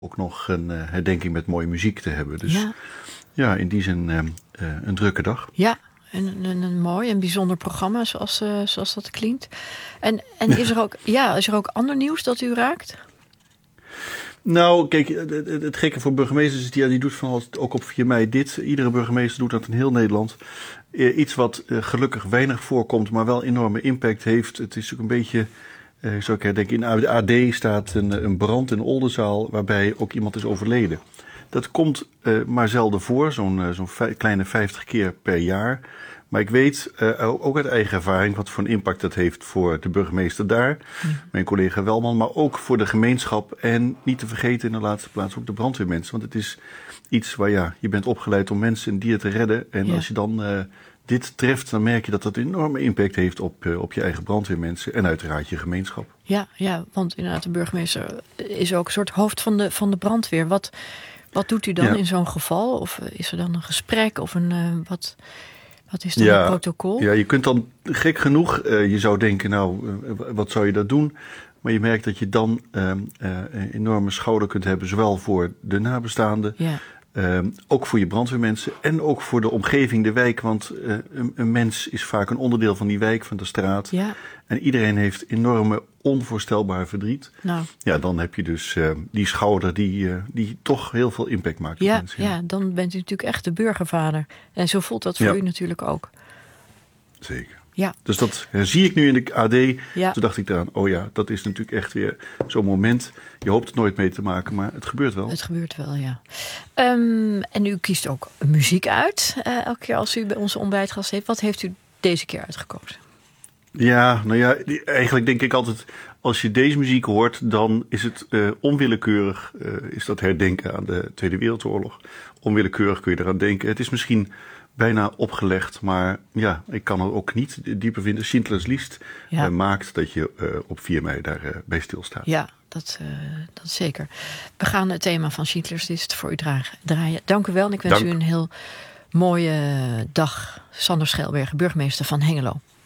ook nog een herdenking met mooie muziek te hebben. Dus Ja, in die zin een drukke dag. ja. Een mooi en bijzonder programma zoals dat klinkt. En is er ook ander nieuws dat u raakt? Nou, kijk, het gekke voor burgemeesters is die doet van alles ook op 4 mei dit. Iedere burgemeester doet dat in heel Nederland. Iets wat gelukkig weinig voorkomt, maar wel enorme impact heeft. Het is ook een beetje, zou ik herdenken, in de AD staat een brand in Oldenzaal waarbij ook iemand is overleden. Dat komt maar zelden voor, zo'n kleine 50 keer per jaar. Maar ik weet ook uit eigen ervaring wat voor een impact dat heeft voor de burgemeester daar. Mijn collega Welman, maar ook voor de gemeenschap. En niet te vergeten in de laatste plaats ook de brandweermensen. Want het is iets waar je bent opgeleid om mensen en dieren te redden. En als je dan dit treft, dan merk je dat dat een enorme impact heeft op je eigen brandweermensen. En uiteraard je gemeenschap. Ja, want inderdaad de burgemeester is ook een soort hoofd van de brandweer. Wat doet u dan in zo'n geval? Of is er dan een gesprek of wat is dan het protocol? Ja, je kunt dan gek genoeg, je zou denken, nou, wat zou je dat doen? Maar je merkt dat je dan een enorme schouder kunt hebben, zowel voor de nabestaanden, ook voor je brandweermensen en ook voor de omgeving, de wijk. Want een mens is vaak een onderdeel van die wijk, van de straat. Ja. En iedereen heeft enorme, onvoorstelbaar verdriet. Nou. Ja, dan heb je dus die schouder die toch heel veel impact maakt op mensen. Ja, dan bent u natuurlijk echt de burgervader. En zo voelt dat voor u natuurlijk ook. Zeker. Ja. Dus dat zie ik nu in de AD. Ja. Toen dacht ik eraan, dat is natuurlijk echt weer zo'n moment. Je hoopt het nooit mee te maken, maar het gebeurt wel. Het gebeurt wel, ja. En u kiest ook muziek uit, elke keer als u bij onze ontbijtgast heeft. Wat heeft u deze keer uitgekozen? Ja, eigenlijk denk ik altijd, als je deze muziek hoort, dan is het onwillekeurig, is dat herdenken aan de Tweede Wereldoorlog. Onwillekeurig kun je eraan denken. Het is misschien bijna opgelegd, maar ja, ik kan er ook niet dieper vinden. Schindler's List maakt dat je op 4 mei daar bij stilstaat. Ja, dat zeker. We gaan het thema van Schindler's List voor u draaien. Dank u wel en ik wens u een heel mooie dag. Sander Schelberg, burgemeester van Hengelo.